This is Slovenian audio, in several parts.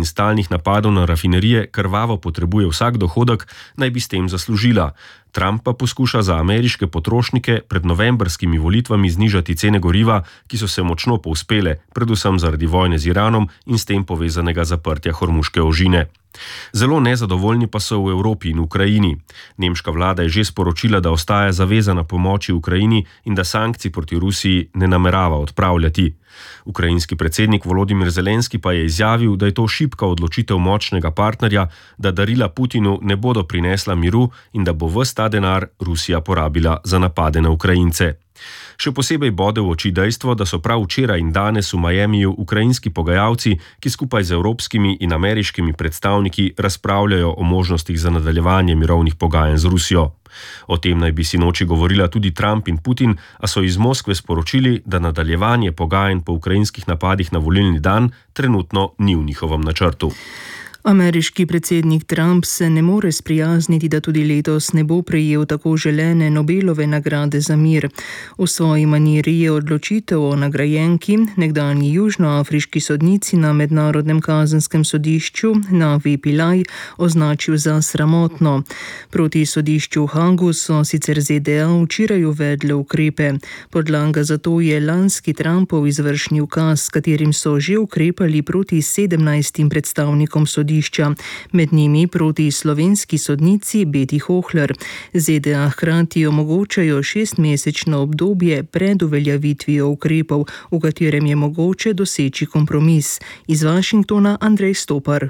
in stalnih napadov na rafinerije krvavo potrebuje vsak dohodek, naj bi s tem zaslužila. Trump pa poskuša za ameriške potrošnike pred novembrskimi volitvami znižati cene goriva, ki so se močno povzpele, predvsem zaradi vojne z Iranom in s tem povezanega zaprtja Hormuške ožine. Zelo nezadovoljni pa so v Evropi in Ukrajini. Nemška vlada je že sporočila, da ostaja zavezana pomoči Ukrajini in da sankcij proti Rusiji ne namerava odpravljati. Ukrajinski predsednik Volodimir Zelenski pa je izjavil, da je to šibka odločitev močnega partnerja, da darila Putinu ne bodo prinesla miru in da bo ves ta denar Rusija porabila za napade na Ukrajince. Še posebej bode v oči dejstvo, da so prav včeraj in danes v Miamiju ukrajinski pogajalci, ki skupaj z evropskimi in ameriškimi predstavniki razpravljajo o možnostih za nadaljevanje mirovnih pogajanj z Rusijo. O tem naj bi sinoči govorila tudi Trump in Putin, a so iz Moskve sporočili, da nadaljevanje pogajanj po ukrajinskih napadih na volilni dan trenutno ni v njihovem načrtu. Ameriški predsednik Trump se ne more sprijazniti, da tudi letos ne bo prejel tako želene Nobelove nagrade za mir. V svoji maniri je odločitev o nagrajenki, nekdanji južnoafriški sodnici na Mednarodnem kazenskem sodišču Navi Pillay, označil za sramotno. Proti sodišču v Hagu so sicer ZDA včeraj uvedle ukrepe. Podlaga za to je lanski Trumpov izvršni ukaz, s katerim so že ukrepali proti 17 predstavnikom sodišča. Med njimi proti slovenski sodnici Beti Hohler. ZDA hkrati omogočajo 6-mesečno obdobje pred uveljavitvijo ukrepov, v katerem je mogoče doseči kompromis. Iz Washingtona Andrej Stopar.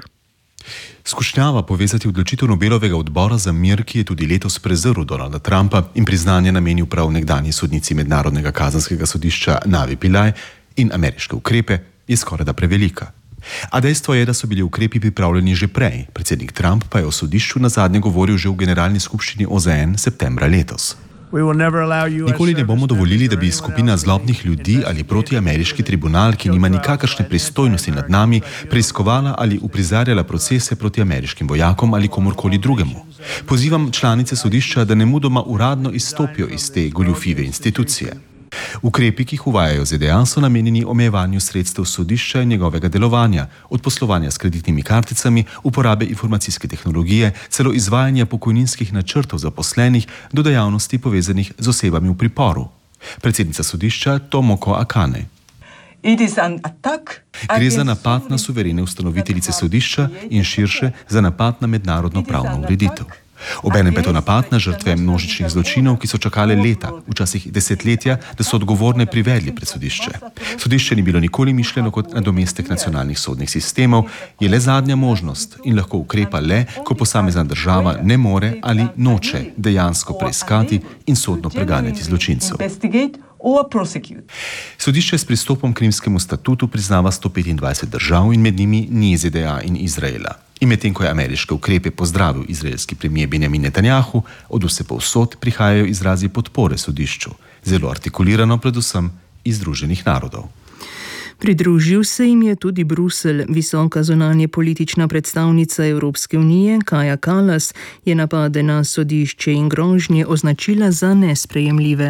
Skušnjava povezati odločitev Nobelovega odbora za mir, ki je tudi letos prezrl Donalda Trumpa in priznanje namenil prav nekdanji sodnici Mednarodnega kazenskega sodišča Navi Pillay in ameriške ukrepe, je skorajda prevelika. A dejstvo je, da so bili ukrepi pripravljeni že prej. Predsednik Trump pa je o sodišču nazadnje govoril že v Generalni skupščini OZN septembra letos. Nikoli ne bomo dovolili, da bi skupina zlobnih ljudi ali protiameriški tribunal, ki nima nikakršne pristojnosti nad nami, preiskovala ali uprizarjala procese proti ameriškim vojakom ali komorkoli drugemu. Pozivam članice sodišča, da nemudoma uradno izstopijo iz te goljufive institucije. Ukrepi, ki jih uvajajo ZDA, so namenjeni omejevanju sredstev sodišča in njegovega delovanja, od poslovanja s kreditnimi karticami, uporabe informacijske tehnologije, celo izvajanja pokojninskih načrtov zaposlenih do dejavnosti povezanih z osebami v priporu. Predsednica sodišča Tomoko Akane. Gre za napad na suverene ustanoviteljice sodišča in širše za napad na mednarodno pravno ureditev. Obenem pa je to napad na žrtve množičnih zločinov, ki so čakale leta, včasih desetletja, da so odgovorne privedli pred sodišče. Sodišče ni bilo nikoli mišljeno kot nadomestek nacionalnih sodnih sistemov, je le zadnja možnost in lahko ukrepa le, ko posamezna država ne more ali noče dejansko preiskati in sodno preganjati zločincev. Sodišče s pristopom k Rimskemu statutu priznava 125 držav in med njimi ni ZDA in Izraela. In medtem ko je ameriške ukrepe pozdravil izraelski premier Benjamin Netanjahu, od vsepovsod prihajajo izrazi podpore sodišču, zelo artikulirano predvsem iz Združenih narodov. Pridružil se jim je tudi Bruselj. Visoka zunanje politična predstavnica Evropske unije Kaja Kallas je napade na sodišče in grožnje označila za nesprejemljive.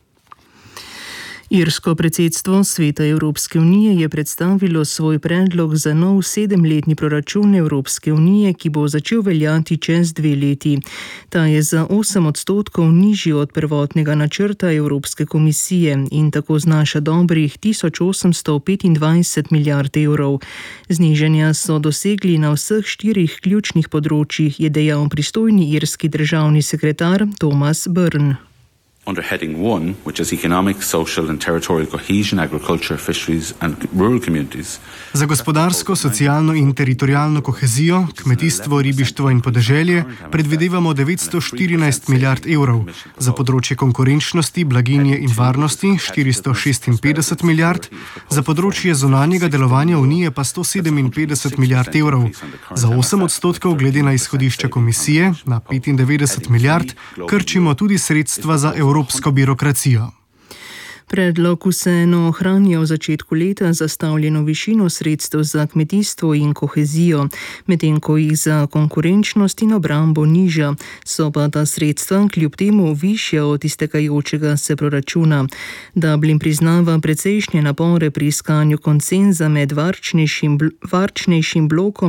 Irsko predsedstvo Sveta Evropske unije je predstavilo svoj predlog za nov 7-letni proračun Evropske unije, ki bo začel veljati čez 2 leti. Ta je za 8% nižji od prvotnega načrta Evropske komisije in tako znaša dobrih 1825 milijard evrov. Znižanja so dosegli na vseh 4 ključnih področjih, je dejal pristojni irski državni sekretar Thomas Byrne. Under heading 1, which is economic, social and territorial cohesion, agriculture, fisheries and rural communities. Za gospodarsko, socialno in teritorijalno kohezijo, kmetijstvo, ribištvo in podeželje predvidevamo 914 milijard evrov, za področje konkurenčnosti, blaginje in varnosti 456 milijard, za področje zunanjega delovanja Unije pa 157 milijard evrov. Za 8% glede na izhodišča komisije, na 95 milijard, krčimo tudi sredstva za evropsko birokracijo. Predlog vseeno ohranja v začetku leta zastavljeno višino sredstev za kmetijstvo in kohezijo, medtem ko jih za konkurenčnost in obrambo niža, so pa ta sredstva kljub temu višja od iztekajočega se proračuna. Dublin priznava precejšnje napore pri iskanju konsenza med varčnejšim blokom